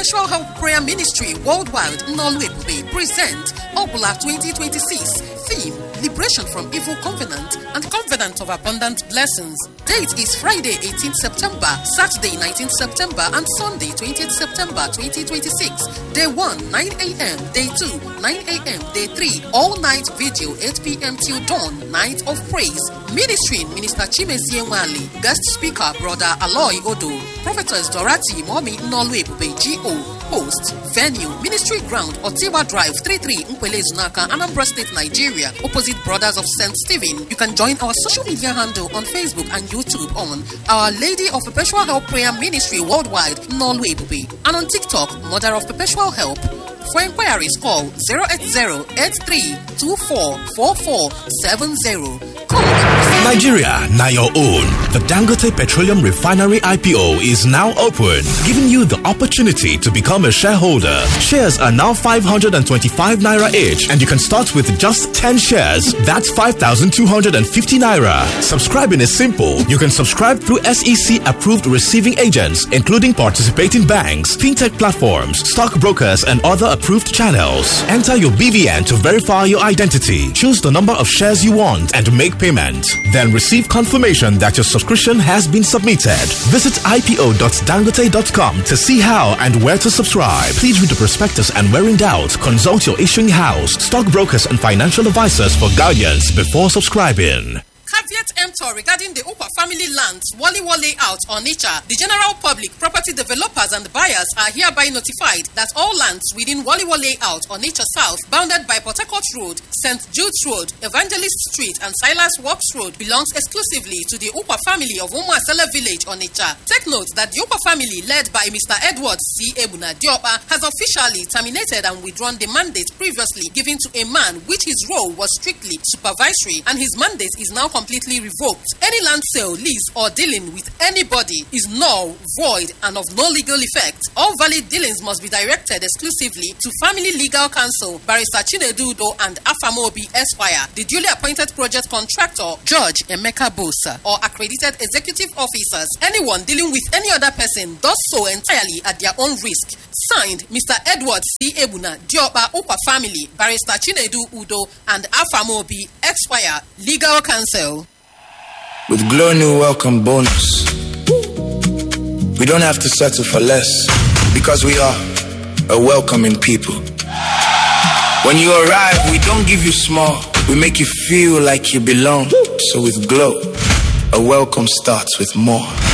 Perpetual Help Prayer Ministry Worldwide Nolwebube present Obula 2026. Theme: Liberation from Evil Covenant and Covenant of Abundant Blessings. Date is Friday 18th September, Saturday 19th September, and Sunday 20th September 2026. Day 1, 9 a.m. Day 2, 9 a.m. Day 3, all-night video, 8 p.m. till dawn, Night of Praise. Ministry: Minister Chimezie Nwali. Guest speaker: Brother Aloy Odo. Prophetess Dorati Momi Nolwebube G.O. Host: Venue: Ministry Ground, Otiwa Drive, 33 Nkwele Zunaka, Anambra State, Nigeria, opposite Brothers of St. Stephen. You can join our social media handle on Facebook and YouTube on Our Lady of Perpetual Help Prayer Ministry Worldwide Nolwebube, and on TikTok, Mother of Perpetual Help. For inquiries, call 080-8324-4470. Nigeria, now your own. The Dangote Petroleum Refinery IPO is now open, giving you the opportunity to become a shareholder. Shares are now 525 naira each, and you can start with just 10 shares. That's 5,250 naira. Subscribing is simple. You can subscribe through SEC-approved receiving agents, including participating banks, fintech platforms, stockbrokers, and other approved channels. Enter your BVN to verify your identity. Choose the number of shares you want and make payment. Then receive confirmation that your subscription has been submitted. Visit ipo.dangote.com to see how and where to subscribe. Please read the prospectus and where in doubt, consult your issuing house, stockbrokers, and financial advisors for guidance before subscribing. Caveat emptor regarding the Ukwa family lands, Wali layout on Onitsha. The general public, property developers, and buyers are hereby notified that all lands within Wali layout on Onitsha South, bounded by Port Harcourt Road, St. Jude's Road, Evangelist Street, and Silas Works Road, belongs exclusively to the Ukwa family of Umuasele Village, Onitsha. Take note that the Ukwa family, led by Mr. Edward C. Ebuna Diopa, has officially terminated and withdrawn the mandate previously given to a man which his role was strictly supervisory, and his mandate is now completely revoked. Any land sale, lease, or dealing with anybody is null, void, and of no legal effect. All valid dealings must be directed exclusively to Family Legal Counsel, Barrister Chinedu Udo and Afamobi Esquire, the duly appointed project contractor, George Emeka Bosa, or accredited executive officers. Anyone dealing with any other person does so entirely at their own risk. Signed, Mr. Edward C. Ebuna Diopa Ukwa family, Barrister Chinedu Udo and Afamobi Esquire, Legal Counsel. With Glow New Welcome Bonus, we don't have to settle for less, because we are a welcoming people. When you arrive, we don't give you small, we make you feel like you belong. So with Glow, a welcome starts with more.